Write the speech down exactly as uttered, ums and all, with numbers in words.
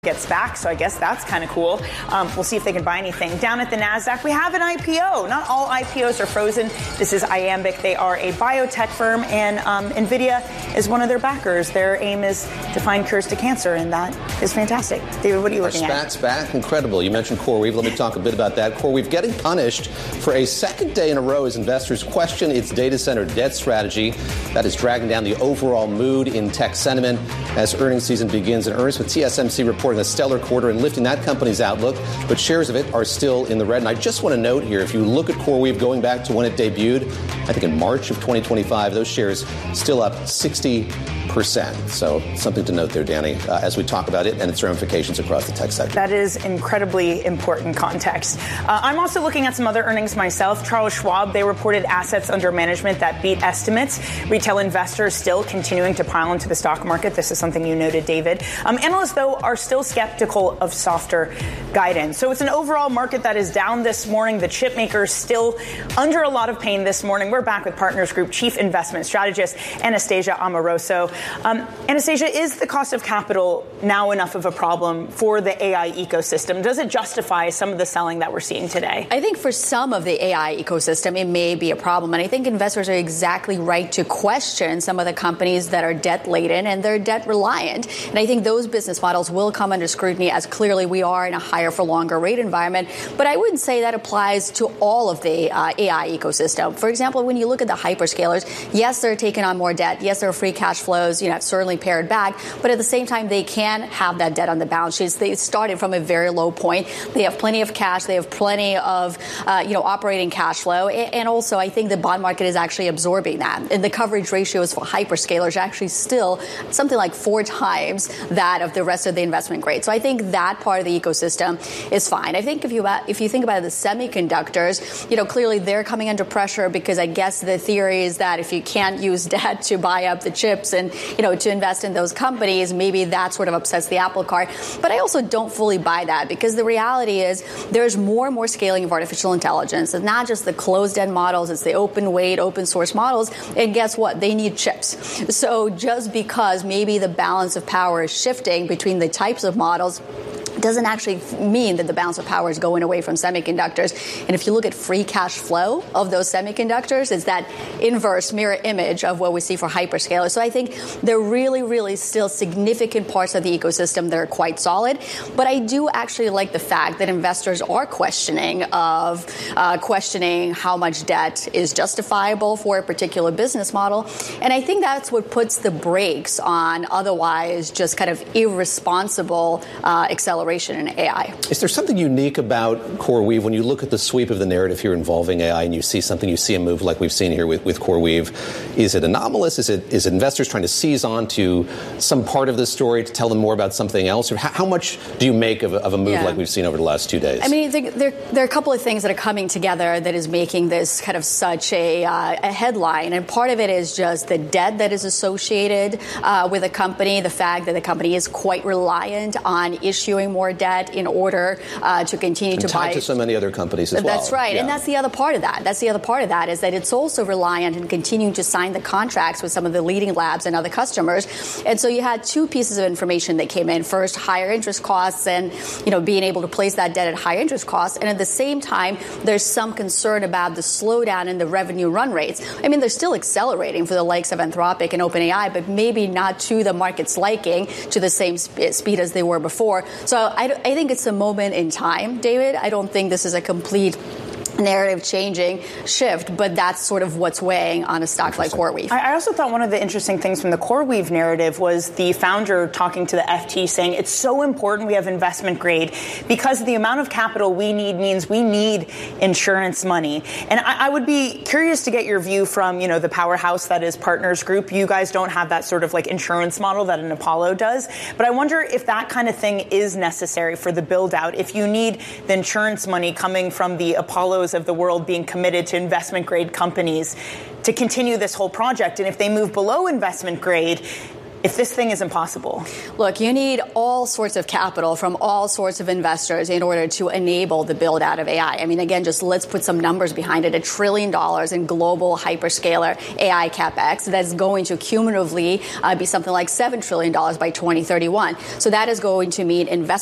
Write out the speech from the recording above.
gets back, so I guess that's kind of cool. Um, we'll see if they can buy anything. Down at the NASDAQ, we have an I P O. Not all I P Os are frozen. This is Iambic. They are a biotech firm, and um, NVIDIA is one of their backers. Their aim is to find cures to cancer, and that is fantastic. David, what are you looking Our at? SPAC's back. Incredible. You mentioned CoreWeave. Let me talk a bit about that. CoreWeave getting punished for a second day in a row as investors question its data center debt strategy. That is dragging down the overall mood in tech sentiment as earnings season begins in earnest, with T S M C reporting a stellar quarter and lifting that company's outlook, but shares of it are still in the red. And I just want to note here, if you look at CoreWeave going back to when it debuted, I think in March of twenty twenty-five, those shares still up sixty percent. So something to note there, Danny, uh, as we talk about it and its ramifications across the tech sector. That is incredibly important context. Uh, I'm also looking at some other earnings myself. Charles Schwab, they reported assets under management that beat estimates. Retail investors still continuing to pile into the stock market. This is something you noted, David. Um, analysts, though, are still skeptical of softer guidance. So it's an overall market that is down this morning. The chip makers still under a lot of pain this morning. We're back with Partners Group Chief Investment Strategist Anastasia Amoroso. Um, Anastasia, is the cost of capital now enough of a problem for the A I ecosystem? Does it justify some of the selling that we're seeing today? I think for some of the A I ecosystem, it may be a problem. And I think investors are exactly right to question some of the companies that are debt-laden and they're debt-reliant. And I think those business models will come under scrutiny, as clearly we are in a higher-for-longer rate environment. But I wouldn't say that applies to all of the uh, A I ecosystem. For example, when you look at the hyperscalers, yes, they're taking on more debt. Yes, their free cash flows, you know, have certainly pared back. But at the same time, they can have that debt on the balance sheets. They started from a very low point. They have plenty of cash. They have plenty of, uh, you know, operating cash flow. And also, I think the bond market is actually absorbing that. And the coverage ratios for hyperscalers are actually still something like four times that of the rest of the investment grade. So I think that part of the ecosystem is fine. I think if you if you think about the semiconductors, you know, clearly they're coming under pressure because I guess the theory is that if you can't use debt to buy up the chips and, you know, to invest in those companies, maybe that sort of upsets the apple cart. But I also don't fully buy that, because the reality is there's more and more scaling of artificial intelligence. It's not just the closed-end models, it's the open weight, open source models. And guess what? They need chips. So just because maybe the balance of power is shifting between the types of models doesn't actually mean that the balance of power is going away from semiconductors. And if you look at free cash flow of those semiconductors, it's that inverse mirror image of what we see for hyperscalers. So I think they're really, really still significant parts of the ecosystem that are quite solid. But I do actually like the fact that investors are questioning of uh, questioning how much debt is justifiable for a particular business model. And I think that's what puts the brakes on otherwise just kind of irresponsible uh, acceleration in A I. Is there something unique about CoreWeave when you look at the sweep of the narrative here involving A I and you see something, you see a move like we've seen here with, with CoreWeave? Is it anomalous? Is it is investors trying to seize on to some part of the story to tell them more about something else? Or how, how much do you make of a, of a move yeah. like we've seen over the last two days? I mean, there, there, there are a couple of things that are coming together that is making this kind of such a, uh, a headline. And part of it is just the debt that is associated uh, with a company, the fact that the company is quite reliant on issuing more debt in order uh, to continue and to tied buy. to so many other companies as well. That's right. Yeah. And that's the other part of that. That's the other part of that is that it's also reliant on continuing to sign the contracts with some of the leading labs and other customers. And so you had two pieces of information that came in. First, higher interest costs and, you know, being able to place that debt at higher interest costs. And at the same time, there's some concern about the slowdown in the revenue run rates. I mean, they're still accelerating for the likes of Anthropic and OpenAI, but maybe not to the market's liking to the same sp- speed as they were before. So I, I think it's a moment in time, David. I don't think this is a complete narrative changing shift, but that's sort of what's weighing on a stock like CoreWeave. I also thought one of the interesting things from the CoreWeave narrative was the founder talking to the F T saying it's so important we have investment grade because the amount of capital we need means we need insurance money. And I, I would be curious to get your view from, you know, the powerhouse that is Partners Group. You guys don't have that sort of like insurance model that an Apollo does, but I wonder if that kind of thing is necessary for the build out. If you need the insurance money coming from the Apollos of the world being committed to investment grade companies to continue this whole project. And if they move below investment grade, if this thing is impossible? Look, you need all sorts of capital from all sorts of investors in order to enable the build out of A I. I mean, again, just let's put some numbers behind it. A trillion dollars in global hyperscaler A I capex. That's going to cumulatively uh, be something like seven trillion dollars by twenty thirty-one. So that is going to mean investors